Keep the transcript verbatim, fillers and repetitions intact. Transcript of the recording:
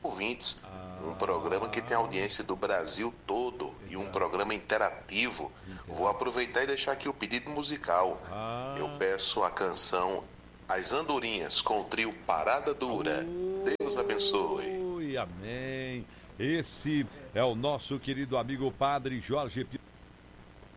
ouvintes. Um programa que tem audiência do Brasil todo e um programa interativo. Vou aproveitar e deixar aqui o pedido musical. Eu peço a canção As Andorinhas com o trio Parada Dura. Deus abençoe. Ui, amém. Esse é o nosso querido amigo Padre Jorge Pio.